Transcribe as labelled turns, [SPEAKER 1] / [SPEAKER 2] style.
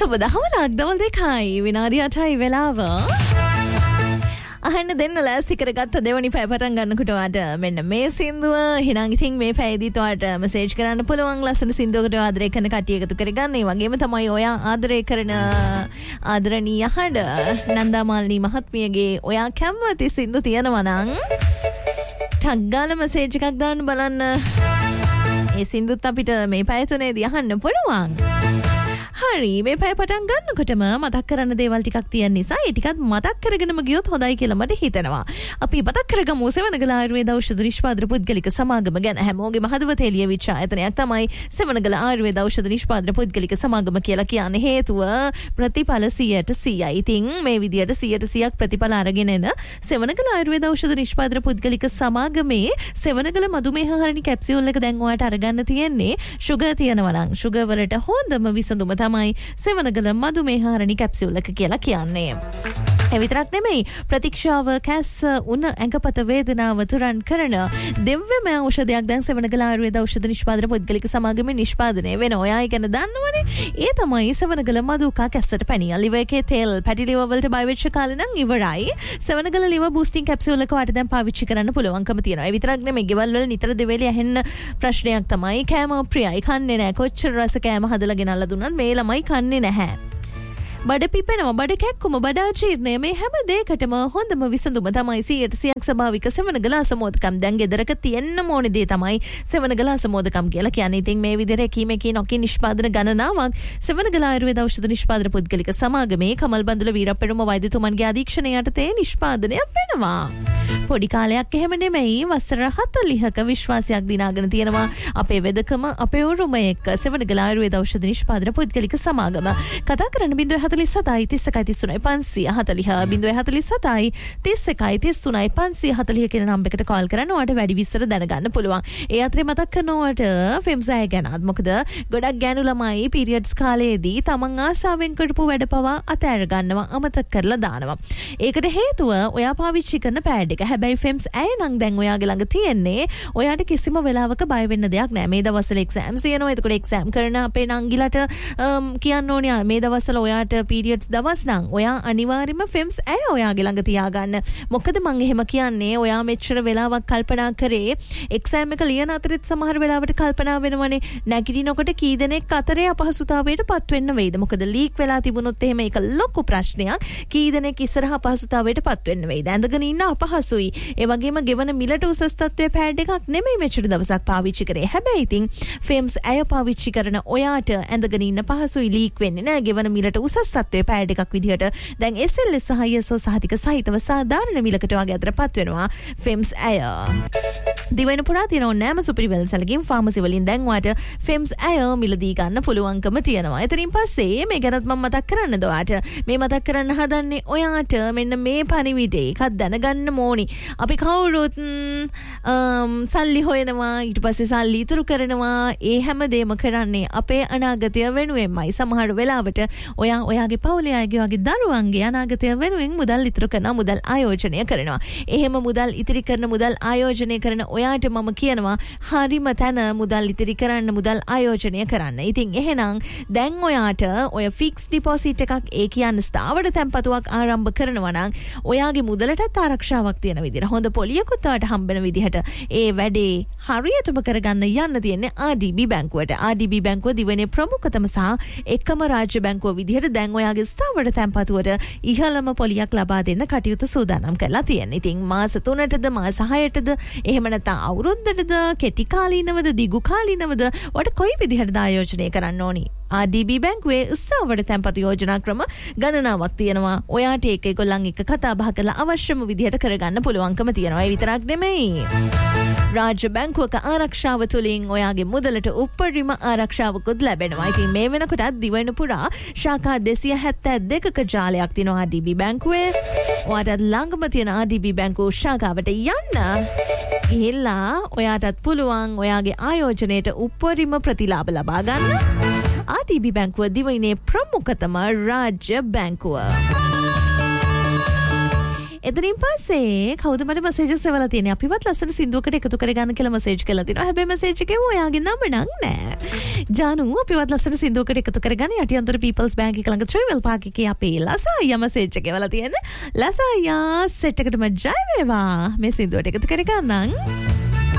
[SPEAKER 1] සුබදහවලක් දවල් දෙකයි විනාඩි 8යි වෙලාව. අහන්න දෙන්න ලෑස්ති කරගත්ත දෙවනි පැය පටන් ගන්නකොට වාට මෙන්න මේ සින්දුව හිනම් ඉතින් මේ පැයදී තවට මෙසේජ් කරන්න පුළුවන් ලස්සන සින්දුවකට ආදරය කරන කට්ටිය එකතු කරගන්න. ඒ වගේම තමයි ඔයා ආදරය කරන ආදරණීය හඬ නන්දාමාලිනී මහත්මියගේ ඔයා කැමති සින්දු තියෙනවා නම් ටග් ගාලා මෙසේජ් එකක් දාන්න බලන්න. ඒ සින්දුත් අපිට මේ පැය තුනේදී අහන්න පුළුවන්. හරි මේ පැය පටන් ගන්නකොටම මතක් කරන්න දේවල් ටිකක් තියෙන නිසා ඒ ටිකත් මතක් කරගෙනම ගියොත් හොඳයි කියලා මට හිතෙනවා. අපි මතක් කරගමු සෙවණගල ආයුර්වේද ඖෂධ නිෂ්පාදන පුද්ගලික සමාගම ගැන. හැමෝගෙම හදවතේ ලියවිච්ච ආයතනයක් තමයි සෙවණගල ආයුර්වේද ඖෂධ නිෂ්පාදන පුද්ගලික සමාගම කියලා කියන්නේ. හේතුව ප්‍රතිඵල 100%යි. ඉතින් මේ විදියට 100%ක් ප්‍රතිඵල අරගෙන එන සෙවණගල ආයුර්වේද ඖෂධ නිෂ්පාදන පුද්ගලික සමාගමේ සෙවණගල මధుමේහ හරණි කැප්සියුල් එක දැන් ඔයාලට අරගන්න තියෙන්නේ. ෂුගර් තියෙනවා නම් ෂුගර් වලට හොඳම විසඳුම තමයි සෙවණගල මధుමේහ හරණි කැප්සියුල් එක කියලා කියන්නේ. ඒ විතරක් නෙමෙයි ප්‍රතික්ෂාව කැස් උණ ඇඟපත වේදනාව තුරන් කරන දිව්‍යමය ඖෂධයක් දැන් සෙවණගල ආයුර්වේද ඖෂධ නිෂ්පාදන පුද්ගලික සමාගමේ නිෂ්පාදනය වෙන. ඔයා ගැන දන්නවනේ. ඒ තමයි සෙවණගල මధుකා කැස්සට පැණිය. ලිවර් එකේ තෙල් පැටි ලිවර් වලට බය වෙච්ච කාලේ නම් ඉවරයි. සෙවණගල ලිවර් බූස්ටිං කැප්සියුල් එක වාට දැන් පාවිච්චි කරන්න පුළුවන්කම තියෙනවා. ඒ විතරක් නෙමෙයි ගෙවල් වල නිතර දෙවේලේ ඇහෙන්න ප්‍රශ්නයක් තමයි කෑම ප්‍රියයි කන්නේ නැහැ. කොච්චර රස කෑම හදලා ගෙනල්ලා දුන්නත් මේ ළමයි කන්නේ නැහැ. බඩ පිපෙනවා, බඩ කැක්කුම, බඩ අජීර්ණය, මේ හැම දෙයකටම හොඳම විසඳුම තමයි 100% ස්වභාවික සෙවණගල අසමෝදකම්. දැන් ගෙදරක තියෙන්න ඕනේ දේ තමයි සෙවණගල අසමෝදකම් කියලා කියන්නේ. ඉතින් මේ විදිහට එකීමේකී නොකී නිෂ්පාදන ගණනාවක් සෙවණගල ආයුර්වේද ඖෂධ නිෂ්පාදන පුද්ගලික සමාගමේ කමල් බන්දුල වීරපෙරුම වෛද්‍යතුමන්ගේ අධීක්ෂණය යටතේ නිෂ්පාදනය වෙනවා. පොඩි කාලයක් එහෙම නෙමෙයි, වසර 40ක විශ්වාසයක් දිනාගෙන තියෙනවා අපේ වෙදකම, අපේ උරුම එක්ක සෙවණගල ආයුර්වේද ඖෂධ නිෂ්පාදන පුද්ගලික සමාගම. කතා කරන්න 047 31 540 047 31 540 කියන නම්බරයකට කෝල් කරන්න. ඔයාලට වැඩි විස්තර දැනගන්න පුළුවන්. ඒ අතරේ මතක් කරනවට ෆෙම්සය ගැනත්. මොකද ගොඩක් ගෑනු ළමයි පීරියඩ්ස් කාලයේදී තමන් ආසාවෙන් කරපු වැඩ පවා අතෑර ගන්නවා, අමතක කරලා දානවා. ඒකට හේතුව ඔයා පාවිච්චි කරන පෑඩ් එක. හැබැයි ෆෙම්ස් ඇය නම් දැන් ඔයාගේ ළඟ තියෙන්නේ. ඔයාට කිසිම වෙලාවක බය වෙන්න දෙයක් නැහැ. මේ දවස්වල එක්සෑම්ස් තියෙනවා. ඒකට එක්සෑම් කරන අපේ නංගිලට කියන්න ඕනේ මේ දවස්වල ඔයාට පීරියඩ්ස් දවස් නම් ඔයා අනිවාර්යයෙන්ම ෆෙම්ස් ඇය ඔයාගේ ළඟ තියාගන්න. මොකද මම එහෙම කියන්නේ ඔයා මෙච්චර වෙලාවක් කල්පනා කරේ එක්සෑම් එක ලියන අතරෙත් සමහර වෙලාවට කල්පනා වෙනවනේ නැගිටිනකොට කී දෙනෙක් අතරේ අපහසුතාවයට පත් වෙන්න වෙයිද? මොකද ලීක් වෙලා තිබුණොත් එහෙම ඒක ලොකු ප්‍රශ්නයක්. කී දෙනෙක් ඉස්සරහ අපහසුතාවයට පත් වෙන්න වෙයිද? ඇඳගෙන ඉන්න අපහසුයි. ඒ වගේම ගෙවන මිලට උසස් තත්ත්වයේ පෑඩ් එකක් නෙමෙයි මෙච්චර දවසක් පාවිච්චි කරේ. හැබැයි ඉතින් ෆෙම්ස් ඇය පාවිච්චි කරන ඔයාට ඇඳගෙන ඉන්න පහසුයි, ලීක් වෙන්නේ නැහැ. ගෙවන මිලට උසස් තත්ත්වයේ පෑඩ් එකක් විදිහට දැන් SLS සහ ISO සහතික සහිතව සාධාරණ මිලකට වගේ අතරපත් වෙනවා ෆෙම්ස් ඇය. දිවයින පුරා තියෙන ඕනෑම සුපිරිවැල් සැලකින් ෆාමසි වලින් දැන් වාට ෆෙම්ස් ඇය මිලදී ගන්න පුළුවන්කම තියෙනවා. එතනින් පස්සේ මේ ගැනත් මම මතක් කරන්නද ඔයාට. මේ මතක් කරන්න හදන්නේ ඔයාට මෙන්න මේ පණිවිඩේ එකක් දැනගන්න ඕනි. අපි කවුරුත් සල්ලි හොයනවා, ඊට පස්සේ සල්ලි ඉතුරු කරනවා. ඒ හැමදේම කරන්නේ අපේ අනාගතය වෙනුවෙන්මයි. සමහර වෙලාවට ඔයාගේ පවුලේ අයගේ වගේ දරුවන්ගේ අනාගතය වෙනුවෙන් මුදල් ඉතුරු කරනවා, මුදල් ආයෝජනය කරනවා. එහෙම මුදල් ඉතිරි කරන, මුදල් ආයෝජනය කරන ඔයාට මම කියනවා හරිම තැන මුදල් ඉතිරි කරන්න, මුදල් ආයෝජනය කරන්න. ඉතින් එහෙනම් දැන් ඔයාට ඔය ෆික්ස් ඩිපොසිට් එකක්, ඒ කියන්නේ ස්ථාවර තැන්පතුවක් ආරම්භ කරනවා නම් ඔයාගේ මුදලටත් ආරක්ෂාවක් තියෙන විදිහට, හොඳ පොලියකුත් ඔයාට හම්බෙන විදිහට ඒ වැඩේ හරියටම කරගන්න යන්න තියෙන්නේ RDB බැංකුවට. RDB බැංකුව දිවයිනේ ප්‍රමුඛතම සහ එකම රාජ්‍ය බැංකුව විදිහට දැන් ඔයාගේ ස්ථාවර තැන්පතුවට ඉහළම පොලියක් ලබා දෙන්න කටයුතු සූදානම් කරලා තියෙනවා. ඉතින් මාස 3ටද මාස 6ටද එහෙම නැත්නම් අවුරුද්දටද, කෙටි කාලීනවද, දිගු කාලීනවද, ඔයාට කොයි විදිහටද ආයෝජනය කරන්න ඕනි? RDB බැංකුවේ ස්ථාවර තැන්පතු යෝජනා ක්‍රම ගණනාවක් තියෙනවා. ඔයාට ඒක ඒගොල්ලන් එක්ක කතා බහ කරලා අවශ්‍යම විදිහට කරගන්න පුළුවන්කම තියෙනවා. ඒ විතරක් නෙමෙයි. රාජ්‍ය බැංකුවක ආරක්ෂාව තුළින් ඔයාගේ මුදලට උපරිම ආරක්ෂාවකුත් ලැබෙනවා. ඉතින් මේ වෙනකොටත් දිවයින පුරා ශාඛා 272ක ජාලයක් තියෙනවා RDB බැංකුවේ. ඔයාට ළඟම තියෙන RDB බැංකුව ශාඛාවට යන්න. ගිහිල්ලා ඔයාටත් පුළුවන් ඔයාගේ ආයෝජනයට උපරිම ප්‍රතිලාභ ලබා ගන්න. RDB බැංකුව දිවයිනේ ප්‍රමුඛතම රාජ්‍ය බැංකුව. එතනින් පස්සේ කවුද මට මැසේජස් එවලා තියෙන්නේ අපිවත් ලස්සන සින්දුවකට එකතු කරගන්න කියලා මැසේජ් කරලා තිනවා. හැබැයි මැසේජ් එකේ ඔයාගේ නම නෑ. ජානු අපිවත් ලස්සන සින්දුවකට එකතු කරගන්න යටිඅන්තර පීපල්ස් බැංක් එක ළඟ ට්‍රැවල් පාක් එකේ අපේ ලසායියා මැසේජ් එක එවලා තියෙන්නේ. ලසායියා සෙට් එකටම ජය වේවා. මේ සින්දුවට එකතු කරගන්න.